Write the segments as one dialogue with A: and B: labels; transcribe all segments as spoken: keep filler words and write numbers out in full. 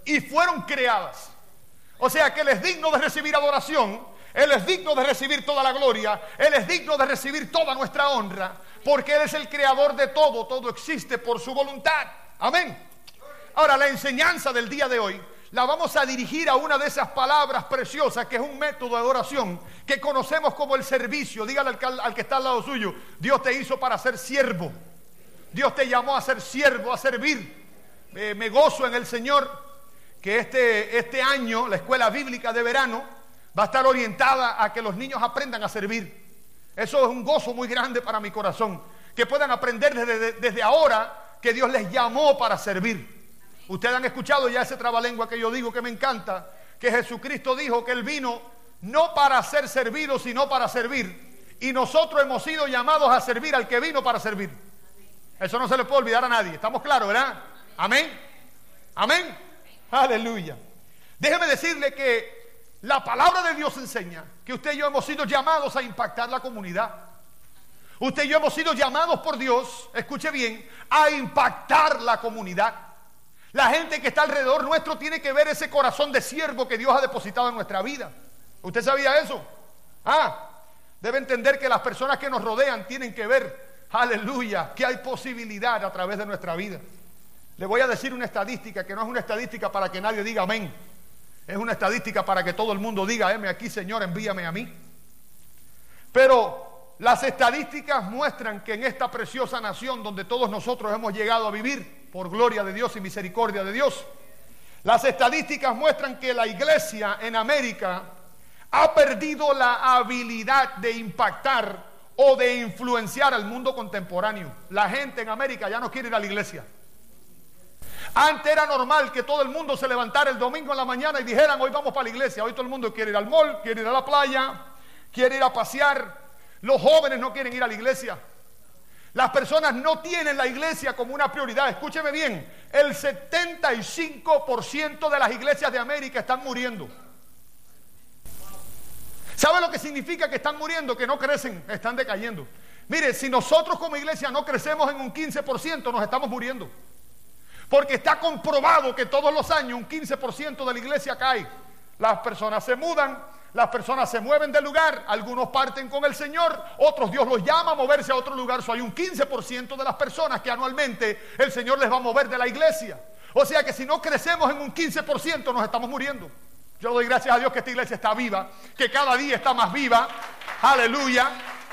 A: y fueron creadas. O sea que Él es digno de recibir adoración, Él es digno de recibir toda la gloria, Él es digno de recibir toda nuestra honra, porque Él es el creador de todo, todo existe por su voluntad. Amén. Ahora, la enseñanza del día de hoy la vamos a dirigir a una de esas palabras preciosas que es un método de adoración que conocemos como el servicio. Dígale al, al que está al lado suyo: Dios te hizo para ser siervo, Dios te llamó a ser siervo, a servir. eh, Me gozo en el Señor que este, este año la escuela bíblica de verano va a estar orientada a que los niños aprendan a servir. Eso es un gozo muy grande para mi corazón, que puedan aprender desde, desde ahora que Dios les llamó para servir. Ustedes han escuchado ya ese trabalengua que yo digo que me encanta, que Jesucristo dijo que Él vino no para ser servido, sino para servir. Y nosotros hemos sido llamados a servir al que vino para servir. Eso no se le puede olvidar a nadie. ¿Estamos claros, verdad? Amén. Amén. Aleluya. Déjeme decirle que la palabra de Dios enseña que usted y yo hemos sido llamados a impactar la comunidad. Usted y yo hemos sido llamados por Dios, escuche bien, a impactar la comunidad. La gente que está alrededor nuestro tiene que ver ese corazón de siervo que Dios ha depositado en nuestra vida. ¿Usted sabía eso? Ah, debe entender que las personas que nos rodean tienen que ver, aleluya, que hay posibilidad a través de nuestra vida. Le voy a decir una estadística que no es una estadística para que nadie diga amén. Es una estadística para que todo el mundo diga: heme aquí, Señor, envíame a mí. Pero las estadísticas muestran que en esta preciosa nación donde todos nosotros hemos llegado a vivir, por gloria de Dios y misericordia de Dios, las estadísticas muestran que la iglesia en América ha perdido la habilidad de impactar o de influenciar al mundo contemporáneo. La gente en América ya no quiere ir a la iglesia. Antes era normal que todo el mundo se levantara el domingo en la mañana y dijeran: hoy vamos para la iglesia. Hoy todo el mundo quiere ir al mall, quiere ir a la playa, quiere ir a pasear. Los jóvenes no quieren ir a la iglesia. Las personas no tienen la iglesia como una prioridad. Escúcheme bien, el setenta y cinco por ciento de las iglesias de América están muriendo. ¿Sabe lo que significa que están muriendo? Que no crecen, están decayendo. Mire, si nosotros como iglesia no crecemos en un quince por ciento, nos estamos muriendo. Porque está comprobado que todos los años un quince por ciento de la iglesia cae. Las personas se mudan, las personas se mueven del lugar, algunos parten con el Señor, otros Dios los llama a moverse a otro lugar. So, hay un quince por ciento de las personas que anualmente el Señor les va a mover de la iglesia. O sea que si no crecemos en un quince por ciento nos estamos muriendo. Yo doy gracias a Dios que esta iglesia está viva, que cada día está más viva. Aleluya.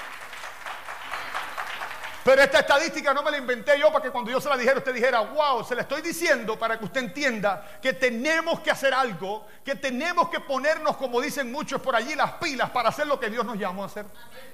A: Pero esta estadística no me la inventé yo para que cuando yo se la dijera usted dijera: wow, se la estoy diciendo para que usted entienda que tenemos que hacer algo, que tenemos que ponernos, como dicen muchos por allí, las pilas para hacer lo que Dios nos llamó a hacer.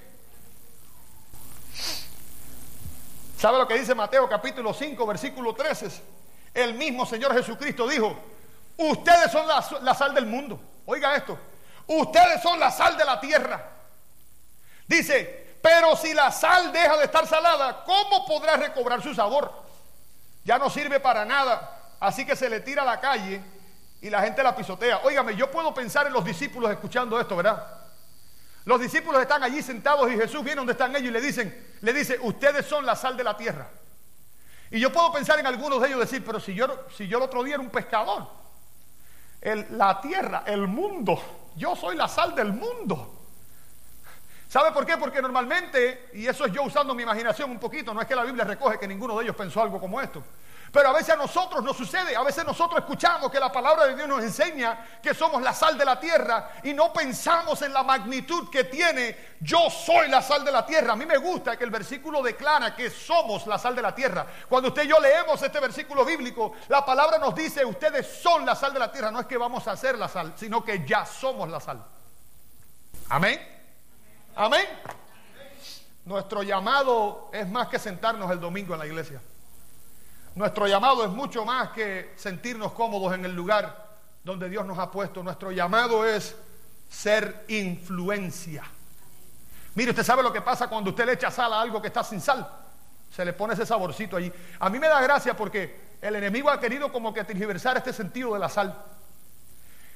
A: ¿Sabe lo que dice Mateo capítulo cinco versículo trece? El mismo Señor Jesucristo dijo: ustedes son la, la sal del mundo. Oiga esto: ustedes son la sal de la tierra. Dice: pero si la sal deja de estar salada, ¿cómo podrá recobrar su sabor? Ya no sirve para nada, así que se le tira a la calle y la gente la pisotea. Óigame, yo puedo pensar en los discípulos escuchando esto, ¿verdad? Los discípulos están allí sentados y Jesús viene donde están ellos y le dicen, le dice: ustedes son la sal de la tierra. Y yo puedo pensar en algunos de ellos decir: pero si yo, si yo el otro día era un pescador, el, la tierra, el mundo, yo soy la sal del mundo. ¿Sabe por qué? Porque normalmente, y eso es yo usando mi imaginación un poquito, no es que la Biblia recoge que ninguno de ellos pensó algo como esto, pero a veces a nosotros nos sucede, a veces nosotros escuchamos que la palabra de Dios nos enseña que somos la sal de la tierra y no pensamos en la magnitud que tiene yo soy la sal de la tierra. A mí me gusta que el versículo declara que somos la sal de la tierra. Cuando usted y yo leemos este versículo bíblico, la palabra nos dice: ustedes son la sal de la tierra. No es que vamos a hacer la sal, sino que ya somos la sal. Amén. Amén. Nuestro llamado es más que sentarnos el domingo en la iglesia. Nuestro llamado es mucho más que sentirnos cómodos en el lugar donde Dios nos ha puesto. Nuestro llamado es ser influencia. Mire, usted sabe lo que pasa cuando usted le echa sal a algo que está sin sal. Se le pone ese saborcito allí. A mí me da gracia porque el enemigo ha querido como que tergiversar este sentido de la sal.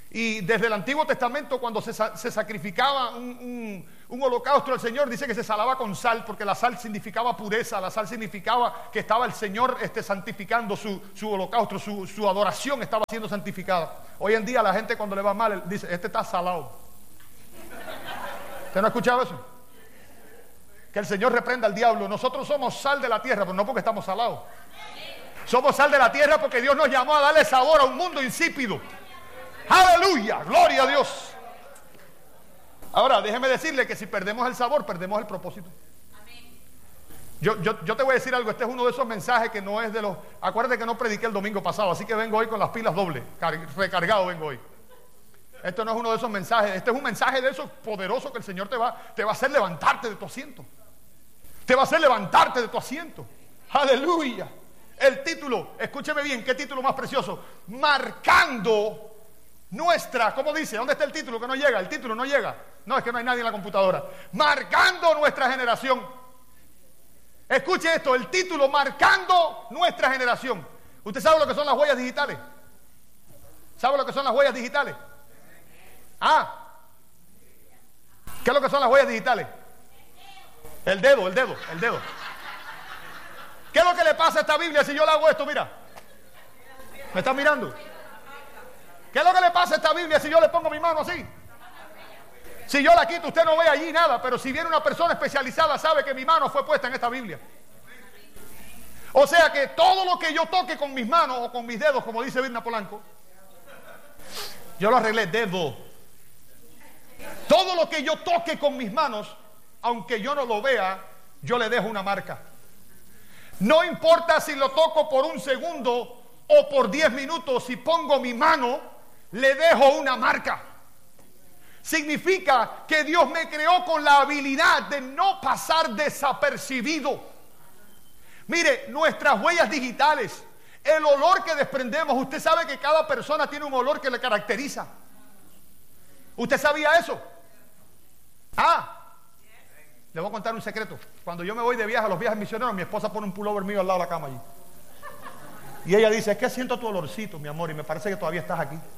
A: Y desde el Antiguo Testamento, cuando se, se sacrificaba un, un, un holocausto al Señor, dice que se salaba con sal, porque la sal significaba pureza, la sal significaba que estaba el Señor este, santificando su, su holocausto, su, su adoración estaba siendo santificada. Hoy en día la gente cuando le va mal dice, este está salado. ¿Usted no ha escuchado eso? Que el Señor reprenda al diablo. Nosotros somos sal de la tierra, pero no porque estamos salados. Somos sal de la tierra porque Dios nos llamó a darle sabor a un mundo insípido. ¡Aleluya! ¡Gloria a Dios! Ahora, déjeme decirle que si perdemos el sabor, perdemos el propósito. Yo, yo, yo te voy a decir algo. Este es uno de esos mensajes que no es de los... Acuérdate que no prediqué el domingo pasado, así que vengo hoy con las pilas dobles. Recargado vengo hoy. Esto no es uno de esos mensajes. Este es un mensaje de esos poderosos que el Señor te va, te va a hacer levantarte de tu asiento. Te va a hacer levantarte de tu asiento. ¡Aleluya! El título, escúcheme bien, ¿qué título más precioso? Marcando nuestra, ¿cómo dice? ¿Dónde está el título que no llega? El título no llega. No, es que no hay nadie en la computadora. Marcando nuestra generación. Escuche esto, el título, Marcando nuestra generación. ¿Usted sabe lo que son las huellas digitales? ¿Sabe lo que son las huellas digitales? Ah, ¿qué es lo que son las huellas digitales? El dedo, el dedo, el dedo. ¿Qué es lo que le pasa a esta Biblia si yo le hago esto? Mira, ¿me están mirando? ¿Qué es lo que le pasa a esta Biblia si yo le pongo mi mano así? Si yo la quito, usted no ve allí nada, pero si viene una persona especializada sabe que mi mano fue puesta en esta Biblia. O sea que todo lo que yo toque con mis manos o con mis dedos, como dice Virna Polanco, yo lo arreglé, dedo. Todo lo que yo toque con mis manos, aunque yo no lo vea, yo le dejo una marca. No importa si lo toco por un segundo o por diez minutos, si pongo mi mano, le dejo una marca. Significa que Dios me creó con la habilidad de no pasar desapercibido. Mire, nuestras huellas digitales, el olor que desprendemos, usted sabe que cada persona tiene un olor que le caracteriza. ¿Usted sabía eso? Ah, le voy a contar un secreto. Cuando yo me voy de viaje a los viajes misioneros, mi esposa pone un pullover mío al lado de la cama allí. Y ella dice, es que siento tu olorcito, mi amor, y me parece que todavía estás aquí.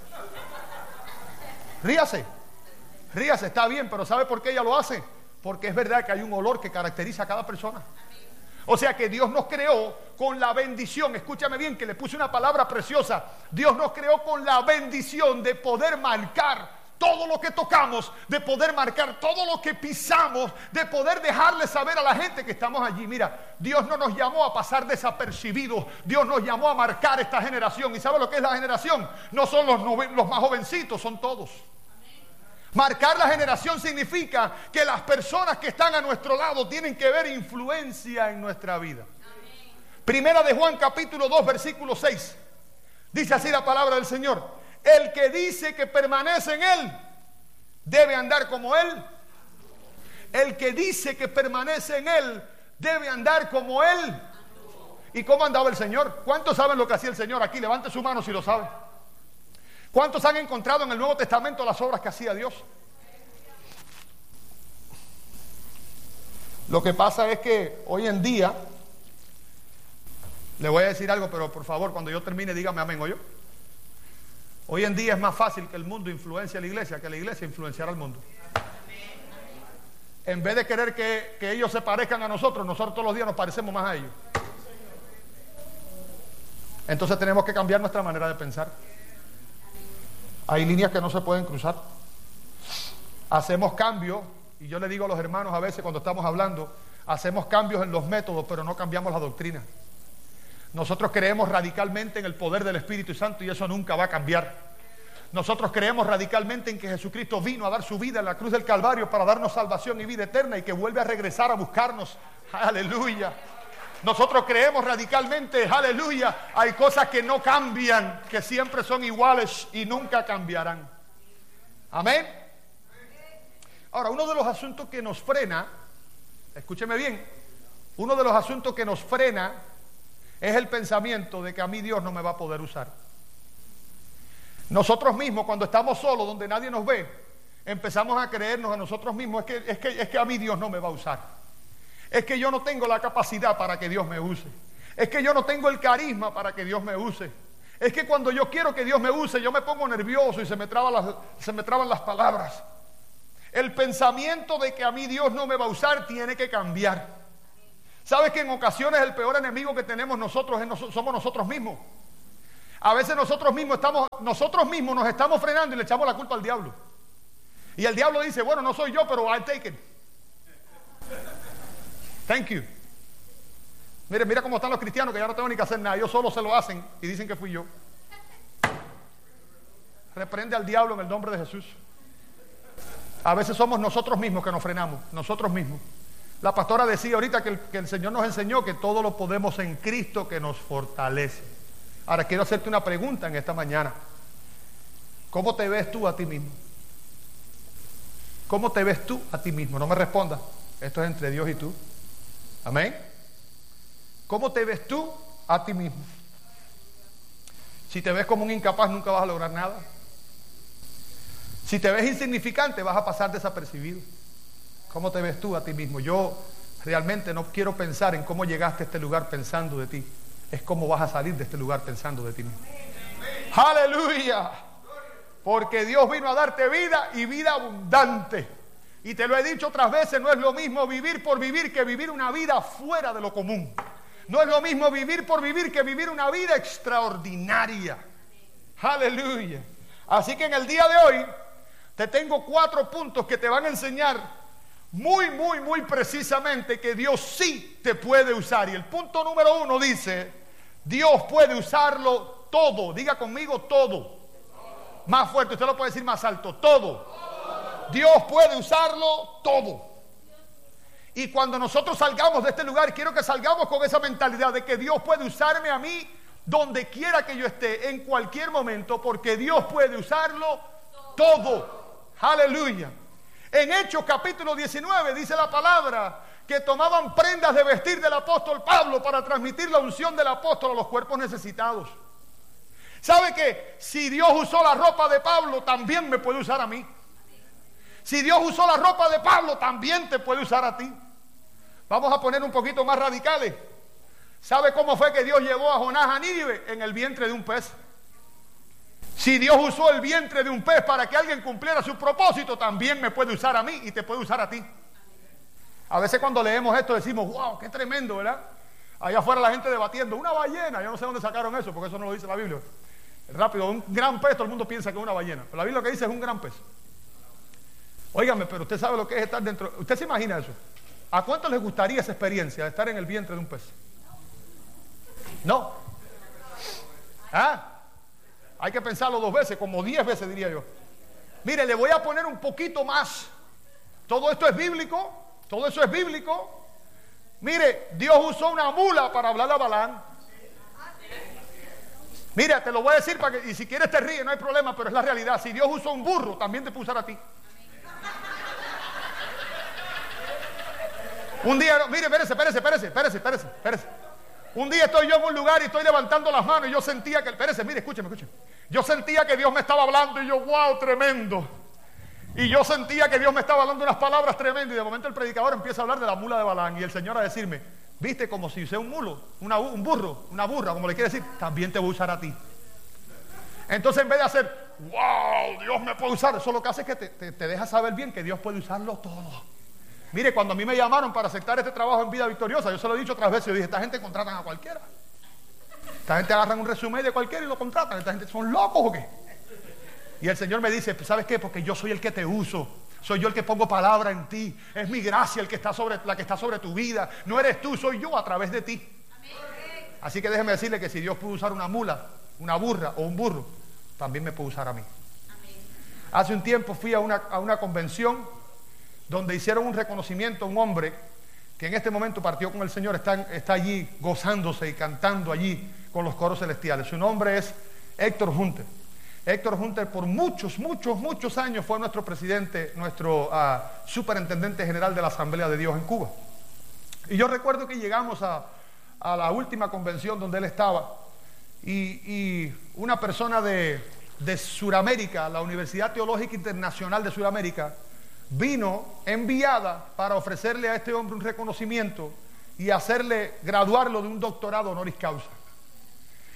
A: Ríase, ríase, está bien, pero ¿sabe por qué ella lo hace? Porque es verdad que hay un olor que caracteriza a cada persona. O sea que Dios nos creó con la bendición, escúchame bien que le puse una palabra preciosa, Dios nos creó con la bendición de poder marcar todo lo que tocamos, de poder marcar todo lo que pisamos, de poder dejarle saber a la gente que estamos allí. Mira, Dios no nos llamó a pasar desapercibidos, Dios nos llamó a marcar esta generación. ¿Y sabe lo que es la generación? No son los, los más jovencitos, son todos. Marcar la generación significa que las personas que están a nuestro lado tienen que ver influencia en nuestra vida. Primera de Juan capítulo dos versículo seis. Dice así la palabra del Señor: el que dice que permanece en Él debe andar como Él. El que dice que permanece en Él debe andar como Él. ¿Y cómo andaba el Señor? ¿Cuántos saben lo que hacía el Señor aquí? Levante su mano si lo sabe. ¿Cuántos han encontrado en el Nuevo Testamento las obras que hacía Dios? Lo que pasa es que hoy en día, le voy a decir algo, pero por favor, cuando yo termine, dígame amén o yo. Hoy en día es más fácil que el mundo influencie a la iglesia que la iglesia influenciara al mundo. En vez de querer que, que ellos se parezcan a nosotros, nosotros todos los días nos parecemos más a ellos. Entonces tenemos que cambiar nuestra manera de pensar. Hay líneas que no se pueden cruzar. Hacemos cambios, y yo le digo a los hermanos a veces cuando estamos hablando, hacemos cambios en los métodos, pero no cambiamos la doctrina. Nosotros creemos radicalmente en el poder del Espíritu Santo y eso nunca va a cambiar. Nosotros creemos radicalmente en que Jesucristo vino a dar su vida en la cruz del Calvario para darnos salvación y vida eterna y que vuelve a regresar a buscarnos. Aleluya. Nosotros creemos radicalmente, aleluya, hay cosas que no cambian, que siempre son iguales y nunca cambiarán. Amén. Ahora, uno de los asuntos que nos frena, escúcheme bien, uno de los asuntos que nos frena es el pensamiento de que a mí Dios no me va a poder usar. Nosotros mismos, cuando estamos solos, donde nadie nos ve, empezamos a creernos a nosotros mismos, es que, es que, es que a mí Dios no me va a usar. Es que yo no tengo la capacidad para que Dios me use. Es que yo no tengo el carisma para que Dios me use. Es que cuando yo quiero que Dios me use, yo me pongo nervioso y se me traban las, se me traban las palabras. El pensamiento de que a mí Dios no me va a usar tiene que cambiar. ¿Sabes que en ocasiones el peor enemigo que tenemos nosotros es nos, somos nosotros mismos? A veces nosotros mismos estamos, nosotros mismos nos estamos frenando y le echamos la culpa al diablo. Y el diablo dice, bueno, no soy yo, pero I'll take it. Thank you. Mire, mira cómo están los cristianos que ya no tengo ni que hacer nada. Ellos solo se lo hacen y dicen que fui yo. Reprende al diablo en el nombre de Jesús. A veces somos nosotros mismos que nos frenamos, nosotros mismos. La pastora decía ahorita que el, que el Señor nos enseñó que todo lo podemos en Cristo que nos fortalece. Ahora quiero hacerte una pregunta en esta mañana. ¿Cómo te ves tú a ti mismo? ¿Cómo te ves tú a ti mismo? No me respondas. Esto es entre Dios y tú. Amén. ¿Cómo te ves tú a ti mismo? Si te ves como un incapaz, nunca vas a lograr nada. Si te ves insignificante, vas a pasar desapercibido. ¿Cómo te ves tú a ti mismo? Yo realmente no quiero pensar en cómo llegaste a este lugar pensando de ti. Es cómo vas a salir de este lugar pensando de ti mismo. ¡Aleluya! Porque Dios vino a darte vida y vida abundante. Y te lo he dicho otras veces, no es lo mismo vivir por vivir que vivir una vida fuera de lo común. No es lo mismo vivir por vivir que vivir una vida extraordinaria. Aleluya. Así que en el día de hoy te tengo cuatro puntos que te van a enseñar muy, muy, muy precisamente que Dios sí te puede usar. Y el punto número uno dice, Dios puede usarlo todo. Diga conmigo todo. Más fuerte, usted lo puede decir más alto, todo. Dios puede usarlo todo. Y cuando nosotros salgamos de este lugar, quiero que salgamos con esa mentalidad de que Dios puede usarme a mí donde quiera que yo esté, en cualquier momento, porque Dios puede usarlo todo. Aleluya. En Hechos capítulo diecinueve dice la palabra que tomaban prendas de vestir del apóstol Pablo para transmitir la unción del apóstol a los cuerpos necesitados. ¿Sabe que si Dios usó la ropa de Pablo, también me puede usar a mí? Si Dios usó la ropa de Pablo, también te puede usar a ti. Vamos a poner un poquito más radicales. ¿Sabe cómo fue que Dios llevó a Jonás a Nínive? En el vientre de un pez. Si Dios usó el vientre de un pez para que alguien cumpliera su propósito, también me puede usar a mí y te puede usar a ti. A veces cuando leemos esto decimos, wow, qué tremendo, ¿verdad? Allá afuera la gente debatiendo, una ballena, yo no sé dónde sacaron eso, porque eso no lo dice la Biblia. Rápido, un gran pez, todo el mundo piensa que es una ballena, pero la Biblia lo que dice es un gran pez. Óigame, pero usted sabe lo que es estar dentro. ¿Usted se imagina eso? ¿A cuántos les gustaría esa experiencia de estar en el vientre de un pez? No. ¿Ah? Hay que pensarlo dos veces, como diez veces diría yo. Mire, le voy a poner un poquito más. Todo esto es bíblico, todo eso es bíblico. Mire, Dios usó una mula para hablar a Balaam. Mira, te lo voy a decir para que, y si quieres te ríes, no hay problema, pero es la realidad. Si Dios usó un burro, también te puede usar a ti. Un día, mire, espérese, espérese, espérese, espérese, espérese, espérese. Un día estoy yo en un lugar y estoy levantando las manos y yo sentía que, espérese, mire, escúcheme, escúcheme. Yo sentía que Dios me estaba hablando y yo, wow, tremendo. Y yo sentía que Dios me estaba hablando unas palabras tremendas y de momento el predicador empieza a hablar de la mula de Balaam y el Señor a decirme, viste como si usé un mulo, una, un burro, una burra, como le quiere decir, también te voy a usar a ti. Entonces en vez de hacer, wow, Dios me puede usar, eso lo que hace es que te, te, te deja saber bien que Dios puede usarlo todo. Mire, cuando a mí me llamaron para aceptar este trabajo en Vida Victoriosa, yo se lo he dicho otras veces, yo dije, esta gente contratan a cualquiera. Esta gente agarran un resumen de cualquiera y lo contratan. Esta gente son locos o qué. Y el Señor me dice, ¿sabes qué? Porque yo soy el que te uso. Soy yo el que pongo palabra en ti. Es mi gracia el que está sobre, la que está sobre tu vida. No eres tú, soy yo a través de ti. Amén. Así que déjeme decirle que si Dios pudo usar una mula, una burra o un burro, también me puede usar a mí. Amén. Hace un tiempo fui a una, a una convención donde hicieron un reconocimiento a un hombre que en este momento partió con el Señor, está, está allí gozándose y cantando allí con los coros celestiales. Su nombre es Héctor Hunter. Héctor Hunter por muchos, muchos, muchos años fue nuestro presidente, nuestro uh, superintendente general de la Asamblea de Dios en Cuba. Y yo recuerdo que llegamos a, a la última convención donde él estaba y, y una persona de, de Suramérica, la Universidad Teológica Internacional de Suramérica, vino enviada para ofrecerle a este hombre un reconocimiento y hacerle graduarlo de un doctorado honoris causa.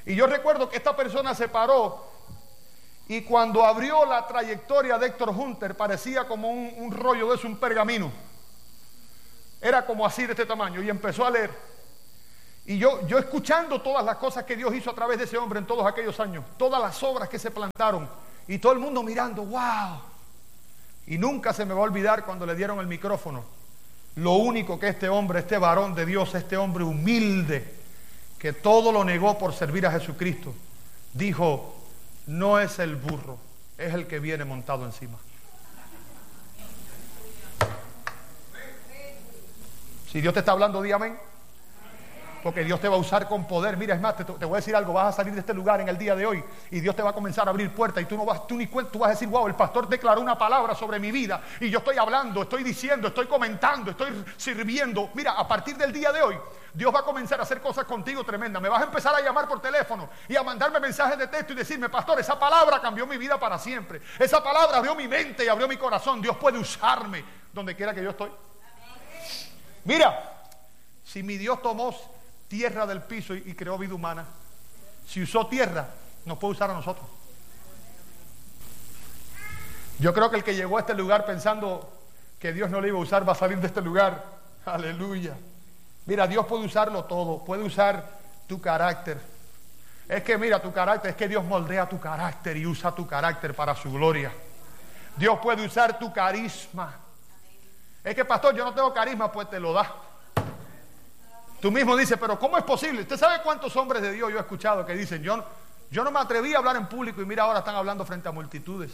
A: Y yo recuerdo que esta persona se paró y cuando abrió la trayectoria de Héctor Hunter parecía como un, un rollo de eso, un pergamino. Era como así de este tamaño y empezó a leer. Y yo, yo escuchando todas las cosas que Dios hizo a través de ese hombre en todos aquellos años, todas las obras que se plantaron y todo el mundo mirando, wow. Y nunca se me va a olvidar cuando le dieron el micrófono. Lo único que este hombre, este varón de Dios, este hombre humilde, que todo lo negó por servir a Jesucristo, dijo, no es el burro, es el que viene montado encima. Si Dios te está hablando, di amén. Porque Dios te va a usar con poder. Mira, es más, te, te voy a decir algo. Vas a salir de este lugar en el día de hoy y Dios te va a comenzar a abrir puertas y tú no vas, tú ni cuenta, tú vas a decir, wow, el pastor declaró una palabra sobre mi vida y yo estoy hablando, estoy diciendo, estoy comentando, estoy sirviendo. Mira, a partir del día de hoy Dios va a comenzar a hacer cosas contigo tremendas. Me vas a empezar a llamar por teléfono y a mandarme mensajes de texto y decirme, pastor, esa palabra cambió mi vida para siempre. Esa palabra abrió mi mente y abrió mi corazón. Dios puede usarme donde quiera que yo estoy. Mira, si mi Dios tomó tierra del piso y, y creó vida humana, si usó tierra, nos puede usar a nosotros. Yo creo que el que llegó a este lugar pensando que Dios no le iba a usar va a salir de este lugar. Aleluya. Mira, Dios puede usarlo todo. Puede usar tu carácter. Es que mira, tu carácter, es que Dios moldea tu carácter y usa tu carácter para su gloria. Dios puede usar tu carisma. Es que pastor, yo no tengo carisma, pues te lo da. Tú mismo dices, pero ¿cómo es posible? ¿Usted sabe cuántos hombres de Dios yo he escuchado que dicen, yo no, yo no me atreví a hablar en público y mira ahora están hablando frente a multitudes?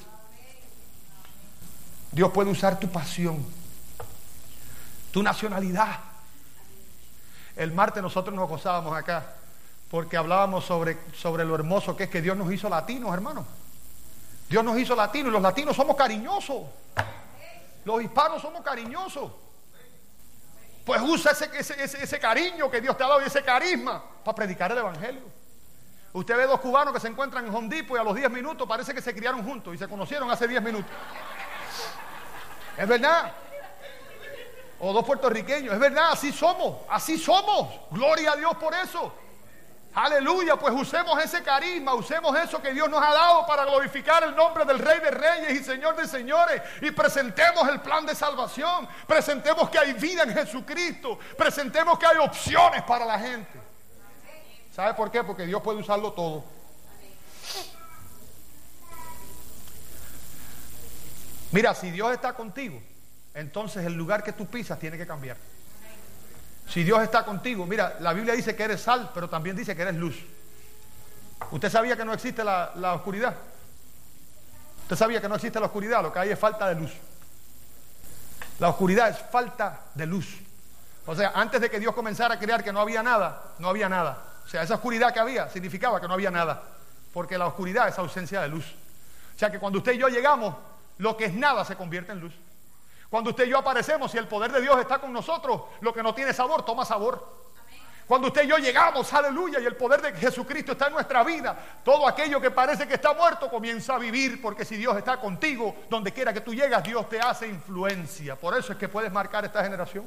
A: Dios puede usar tu pasión, tu nacionalidad. El martes nosotros nos gozábamos acá porque hablábamos sobre, sobre lo hermoso que es que Dios nos hizo latinos, hermanos. Dios nos hizo latinos y los latinos somos cariñosos. Los hispanos somos cariñosos. Pues usa ese, ese, ese, ese cariño que Dios te ha dado y ese carisma para predicar el evangelio. Usted ve dos cubanos que se encuentran en Home Depot y a los diez minutos parece que se criaron juntos y se conocieron hace diez minutos. Es verdad. O dos puertorriqueños. Es verdad, así somos. Así somos. Gloria a Dios por eso. Aleluya, pues usemos ese carisma, usemos eso que Dios nos ha dado para glorificar el nombre del Rey de Reyes y Señor de Señores y presentemos el plan de salvación, presentemos que hay vida en Jesucristo, presentemos que hay opciones para la gente. ¿Sabe por qué? Porque Dios puede usarlo todo. Mira, si Dios está contigo, entonces el lugar que tú pisas tiene que cambiar. Si Dios está contigo, mira, la Biblia dice que eres sal, pero también dice que eres luz. ¿Usted sabía que no existe la, la oscuridad? ¿Usted sabía que no existe la oscuridad? Lo que hay es falta de luz. La oscuridad es falta de luz. O sea, antes de que Dios comenzara a crear que no había nada, no había nada. O sea, esa oscuridad que había significaba que no había nada. Porque la oscuridad es ausencia de luz. O sea, que cuando usted y yo llegamos, lo que es nada se convierte en luz. Cuando usted y yo aparecemos y el poder de Dios está con nosotros, lo que no tiene sabor, toma sabor. Amén. Cuando usted y yo llegamos, aleluya, y el poder de Jesucristo está en nuestra vida, todo aquello que parece que está muerto comienza a vivir, porque si Dios está contigo, donde quiera que tú llegas, Dios te hace influencia. Por eso es que puedes marcar esta generación.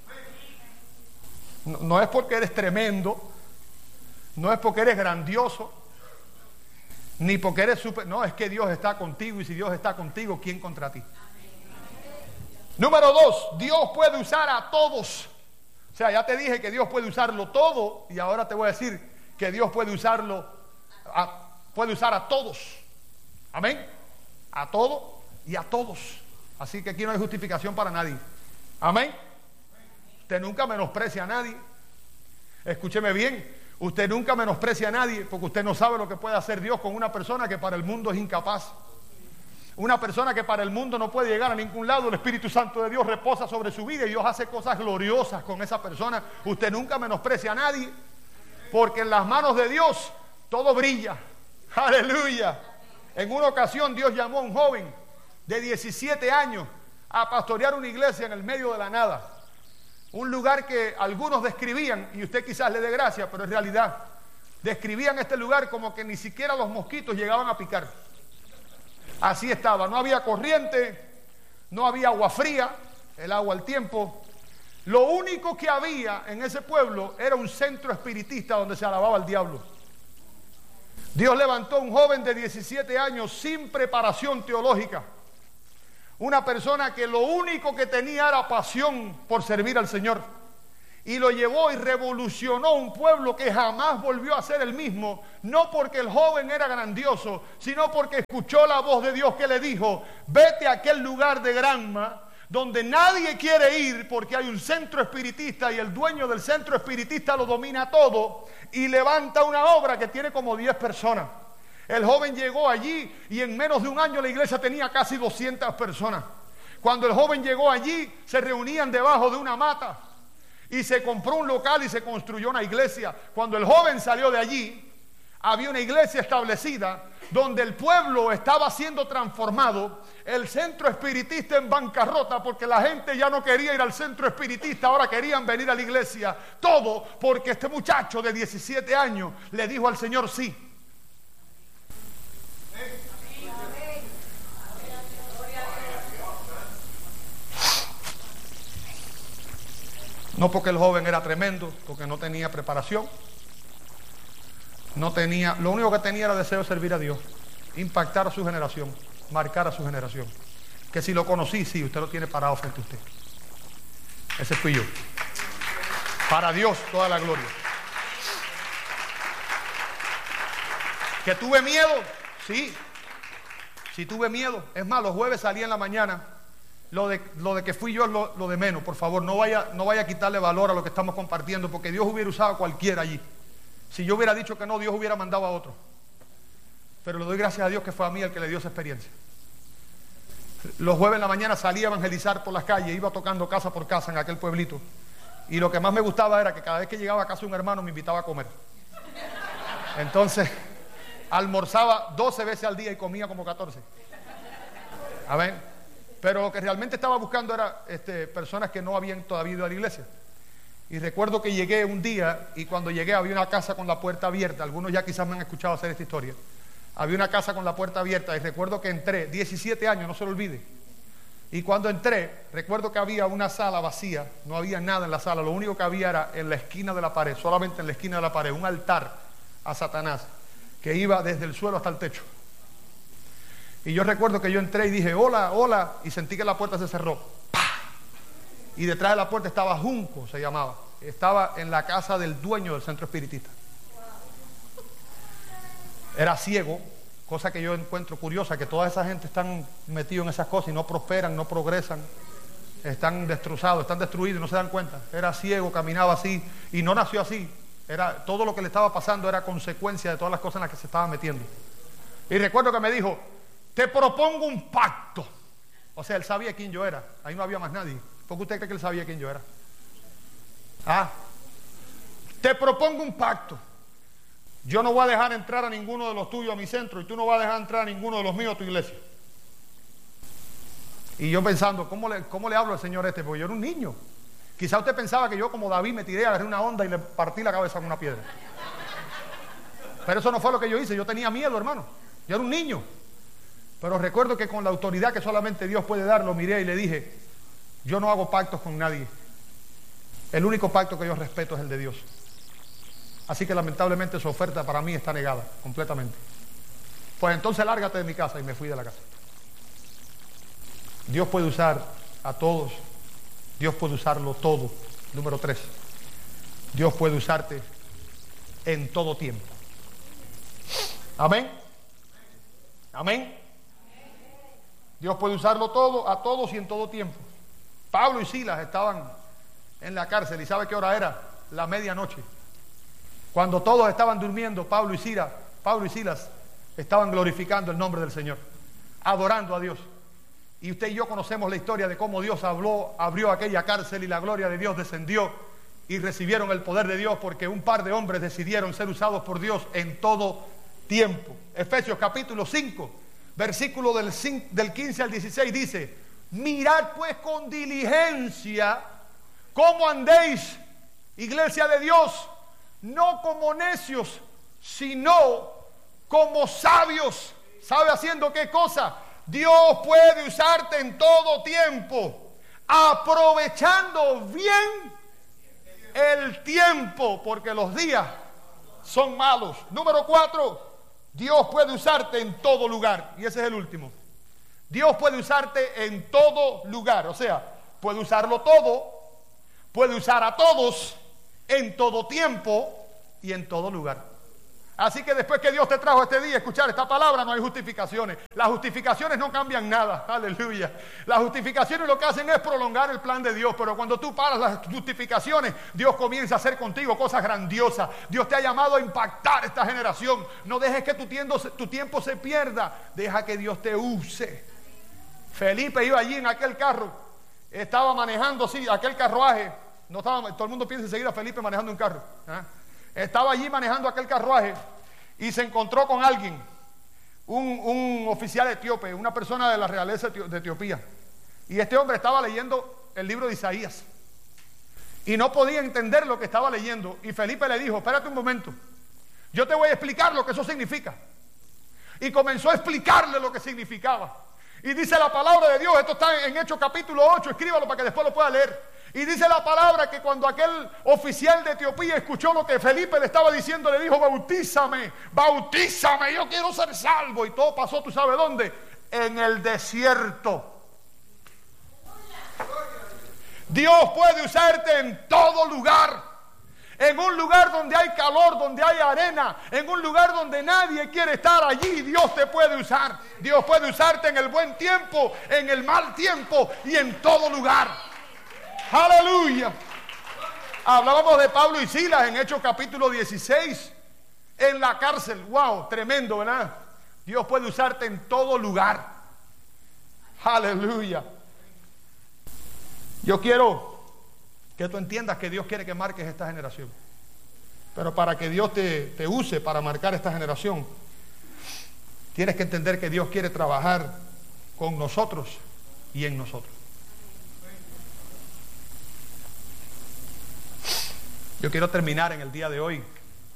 A: No, no es porque eres tremendo, no es porque eres grandioso, ni porque eres super, no, es que Dios está contigo, y si Dios está contigo, ¿quién contra ti? Número dos, Dios puede usar a todos. O sea, ya te dije que Dios puede usarlo todo y ahora te voy a decir que Dios puede usarlo, a, puede usar a todos. Amén. A todo y a todos. Así que aquí no hay justificación para nadie. Amén. Usted nunca menosprecia a nadie. Escúcheme bien, usted nunca menosprecia a nadie porque usted no sabe lo que puede hacer Dios con una persona que para el mundo es incapaz. Una persona que para el mundo no puede llegar a ningún lado, el Espíritu Santo de Dios reposa sobre su vida y Dios hace cosas gloriosas con esa persona. Usted nunca menosprecia a nadie, porque en las manos de Dios todo brilla. Aleluya. En una ocasión Dios llamó a un joven de diecisiete años a pastorear una iglesia en el medio de la nada. Un lugar que algunos describían, y usted quizás le dé gracia, pero en realidad describían este lugar como que ni siquiera los mosquitos llegaban a picar. Así estaba, no había corriente, no había agua fría, el agua al tiempo. Lo único que había en ese pueblo era un centro espiritista donde se alababa al diablo. Dios levantó a un joven de diecisiete años sin preparación teológica. Una persona que lo único que tenía era pasión por servir al Señor. Y lo llevó y revolucionó un pueblo que jamás volvió a ser el mismo. No porque el joven era grandioso, sino porque escuchó la voz de Dios que le dijo: vete a aquel lugar de Granma donde nadie quiere ir, porque hay un centro espiritista y el dueño del centro espiritista lo domina todo, y levanta una obra que tiene como diez personas. El joven llegó allí y en menos de un año la iglesia tenía casi doscientas personas. Cuando el joven llegó allí, se reunían debajo de una mata y se compró un local y se construyó una iglesia. Cuando el joven salió de allí, había una iglesia establecida donde el pueblo estaba siendo transformado, el centro espiritista en bancarrota porque la gente ya no quería ir al centro espiritista, ahora querían venir a la iglesia. Todo porque este muchacho de diecisiete años le dijo al Señor sí. No porque el joven era tremendo, porque no tenía preparación, no tenía, lo único que tenía era deseo de servir a Dios, impactar a su generación, marcar a su generación. Que si lo conocí, sí, usted lo tiene parado frente a usted. Ese fui yo. Para Dios toda la gloria. ¿Que tuve miedo? Sí. Sí tuve miedo. Es más, los jueves salí en la mañana. Lo de, lo de que fui yo es lo, lo de menos. Por favor, no vaya, no vaya a quitarle valor a lo que estamos compartiendo, porque Dios hubiera usado a cualquiera allí. Si yo hubiera dicho que no, Dios hubiera mandado a otro. Pero le doy gracias a Dios que fue a mí el que le dio esa experiencia. Los jueves en la mañana salí a evangelizar por las calles, iba tocando casa por casa en aquel pueblito. Y lo que más me gustaba era que cada vez que llegaba a casa un hermano me invitaba a comer. Entonces, almorzaba doce veces al día y comía como catorce. A ver. Pero lo que realmente estaba buscando era este, personas que no habían todavía ido a la iglesia. Y recuerdo que llegué un día, y cuando llegué había una casa con la puerta abierta. Algunos ya quizás me han escuchado hacer esta historia. Había una casa con la puerta abierta y recuerdo que entré, diecisiete años, no se lo olvide. Y cuando entré, recuerdo que había una sala vacía, no había nada en la sala, lo único que había era en la esquina de la pared, solamente en la esquina de la pared, un altar a Satanás que iba desde el suelo hasta el techo. Y yo recuerdo que yo entré y dije, hola, hola, y sentí que la puerta se cerró. ¡Pah! Y detrás de la puerta estaba Junco, se llamaba. Estaba en la casa del dueño del centro espiritista. Era ciego, cosa que yo encuentro curiosa, que toda esa gente están metidos en esas cosas y no prosperan, no progresan, están destrozados, están destruidos y no se dan cuenta. Era ciego, caminaba así y no nació así. Era, todo lo que le estaba pasando era consecuencia de todas las cosas en las que se estaba metiendo. Y recuerdo que me dijo, te propongo un pacto. O sea, él sabía quién yo era. Ahí no había más nadie. ¿Por qué usted cree que él sabía quién yo era? Ah, te propongo un pacto. Yo no voy a dejar entrar a ninguno de los tuyos a mi centro y tú no vas a dejar entrar a ninguno de los míos a tu iglesia. Y yo pensando, ¿cómo le, cómo le hablo al señor este? Porque yo era un niño. Quizá usted pensaba que yo como David me tiré, agarré una onda y le partí la cabeza con una piedra. Pero eso no fue lo que yo hice. Yo tenía miedo, hermano. Yo era un niño. Pero recuerdo que con la autoridad que solamente Dios puede dar, lo miré y le dije, yo no hago pactos con nadie. El único pacto que yo respeto es el de Dios. Así que lamentablemente su oferta para mí está negada completamente. Pues entonces lárgate de mi casa, y me fui de la casa. Dios puede usar a todos. Dios puede usarlo todo. Número tres. Dios puede usarte en todo tiempo. Amén. Amén. Dios puede usarlo todo, a todos y en todo tiempo. Pablo y Silas estaban en la cárcel y ¿sabe qué hora era? La medianoche. Cuando todos estaban durmiendo, Pablo y Silas, Pablo y Silas estaban glorificando el nombre del Señor, adorando a Dios. Y usted y yo conocemos la historia de cómo Dios habló, abrió aquella cárcel y la gloria de Dios descendió y recibieron el poder de Dios porque un par de hombres decidieron ser usados por Dios en todo tiempo. Efesios capítulo cinco, versículo del, del quince al dieciséis dice, mirad pues con diligencia cómo andéis, iglesia de Dios, no como necios, sino como sabios. ¿Sabe haciendo qué cosa? Dios puede usarte en todo tiempo, aprovechando bien el tiempo, porque los días son malos. Número cuatro, Dios puede usarte en todo lugar. Y ese es el último. Dios puede usarte en todo lugar. O sea, puede usarlo todo, puede usar a todos, en todo tiempo y en todo lugar. Así que después que Dios te trajo este día a escuchar esta palabra, no hay justificaciones. Las justificaciones no cambian nada. Aleluya. Las justificaciones lo que hacen es prolongar el plan de Dios. Pero cuando tú paras las justificaciones, Dios comienza a hacer contigo cosas grandiosas. Dios te ha llamado a impactar esta generación. No dejes que tu tiempo, tu tiempo se pierda. Deja que Dios te use. Felipe iba allí en aquel carro. Estaba manejando así, aquel carruaje. No estaba, todo el mundo piensa enseguida a Felipe manejando un carro. ¿eh? Estaba allí manejando aquel carruaje y se encontró con alguien, un, un oficial etíope, una persona de la realeza de Etiopía. Y este hombre estaba leyendo el libro de Isaías y no podía entender lo que estaba leyendo. Y Felipe le dijo: espérate un momento, yo te voy a explicar lo que eso significa. Y comenzó a explicarle lo que significaba. Y dice la palabra de Dios, esto está en Hechos capítulo ocho, escríbalo para que después lo pueda leer. Y dice la palabra que cuando aquel oficial de Etiopía escuchó lo que Felipe le estaba diciendo, le dijo: bautízame, bautízame, yo quiero ser salvo. Y todo pasó, ¿tú sabes dónde? En el desierto. Dios puede usarte en todo lugar. En un lugar donde hay calor, donde hay arena, en un lugar donde nadie quiere estar, allí Dios te puede usar. Dios puede usarte en el buen tiempo, en el mal tiempo y en todo lugar. Aleluya. Hablábamos de Pablo y Silas en Hechos capítulo dieciséis, en la cárcel. Wow, tremendo, ¿verdad? Dios puede usarte en todo lugar. Aleluya. Yo quiero que tú entiendas que Dios quiere que marques esta generación. Pero para que Dios te, te use para marcar esta generación, tienes que entender que Dios quiere trabajar con nosotros y en nosotros. Yo quiero terminar en el día de hoy.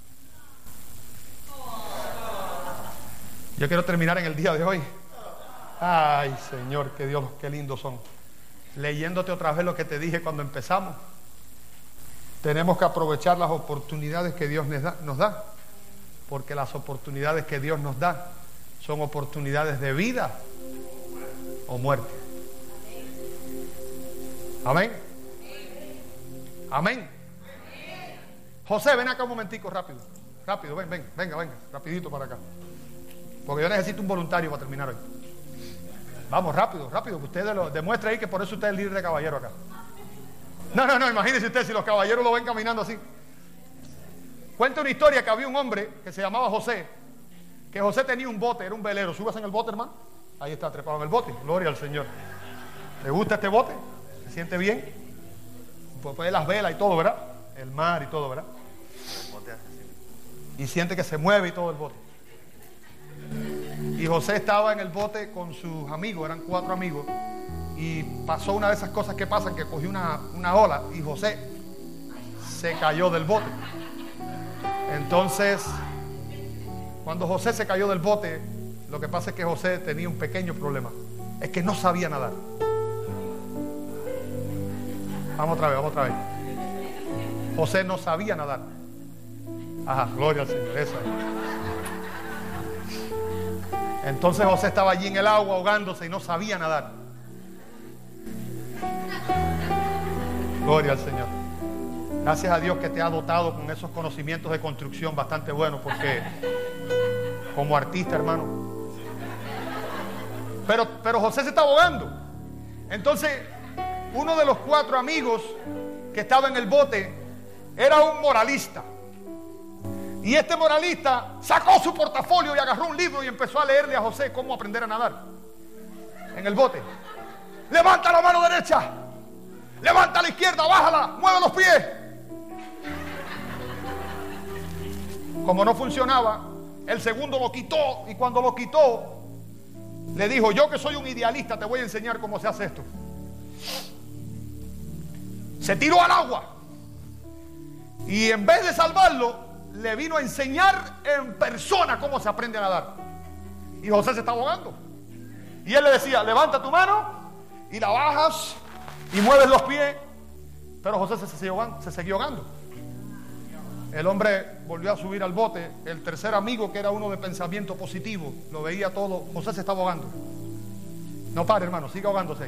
A: Yo quiero terminar en el día de hoy. Ay, Señor, que Dios, qué lindos son. Leyéndote otra vez lo que te dije cuando empezamos. Tenemos que aprovechar las oportunidades que Dios nos da, nos da. Porque las oportunidades que Dios nos da son oportunidades de vida o muerte. Amén. Amén. José, ven acá un momentico, rápido. Rápido, ven, ven, venga, venga, rapidito para acá. Porque yo necesito un voluntario para terminar hoy. Vamos, rápido, rápido, que usted lo demuestre ahí que por eso usted es el líder de caballero acá. No, no, no, imagínese usted si los caballeros lo ven caminando así. Cuenta una historia que había un hombre que se llamaba José, que José tenía un bote, era un velero. ¿Subas en el bote, hermano? Ahí está, trepado en el bote. Gloria al Señor. ¿Le gusta este bote? ¿Se siente bien? Pues puede las velas y todo, ¿verdad? El mar y todo, ¿verdad? Y siente que se mueve y todo el bote. Y José estaba en el bote con sus amigos, eran cuatro amigos, y pasó una de esas cosas que pasan, que cogió una, una ola y José se cayó del bote. Entonces, cuando José se cayó del bote, lo que pasa es que José tenía un pequeño problema, es que no sabía nadar. Vamos otra vez, vamos otra vez. José no sabía nadar. Ajá, gloria al Señor, esa. Entonces José estaba allí en el agua ahogándose y no sabía nadar. Gloria al Señor. Gracias a Dios que te ha dotado con esos conocimientos de construcción bastante buenos, porque como artista, hermano. Pero, pero José se está ahogando. Entonces, uno de los cuatro amigos que estaba en el bote era un moralista. Y este moralista sacó su portafolio y agarró un libro y empezó a leerle a José cómo aprender a nadar en el bote. Levanta la mano derecha, levanta la izquierda, bájala, mueve los pies. Como no funcionaba, el segundo lo quitó, y cuando lo quitó le dijo: yo que soy un idealista te voy a enseñar cómo se hace esto. Se tiró al agua y en vez de salvarlo, le vino a enseñar en persona cómo se aprende a nadar. Y José se está ahogando. Y él le decía: levanta tu mano y la bajas y mueves los pies. Pero José se, se, se seguía ahogando. El hombre volvió a subir al bote. El tercer amigo, que era uno de pensamiento positivo, lo veía todo. José se estaba ahogando. No pare, hermano, siga ahogándose.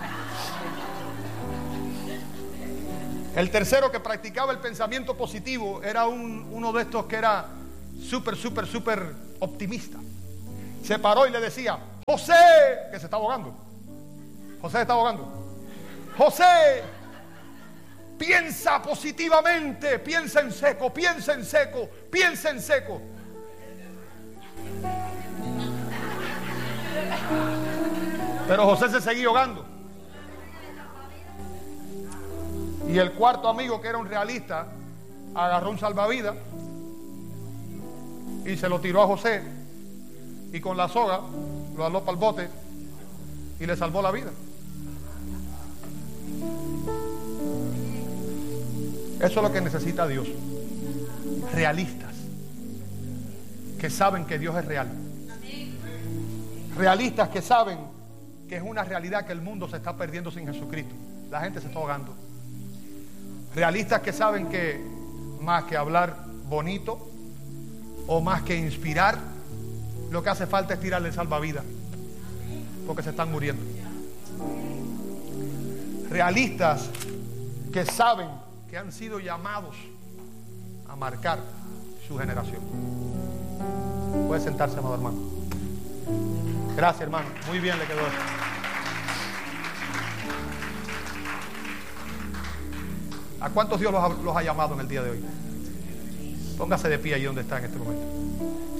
A: El tercero, que practicaba el pensamiento positivo, era un, uno de estos que era súper, súper, súper optimista. Se paró y le decía: José, que se está ahogando. José se está ahogando. José, piensa positivamente, piensa en seco, piensa en seco, piensa en seco. Pero José se seguía ahogando. Y el cuarto amigo, que era un realista, agarró un salvavidas y se lo tiró a José, y con la soga lo aló para el bote y le salvó la vida. Eso es lo que necesita Dios. Realistas que saben que Dios es real. Realistas que saben que es una realidad que el mundo se está perdiendo sin Jesucristo. La gente se está ahogando. Realistas que saben que más que hablar bonito o más que inspirar, lo que hace falta es tirarle el salvavidas, porque se están muriendo. Realistas que saben que han sido llamados a marcar su generación. Puede sentarse, amado hermano. Gracias, hermano. Muy bien le quedó esto. ¿A cuántos Dios los ha, los ha llamado en el día de hoy? Póngase de pie ahí donde está en este momento.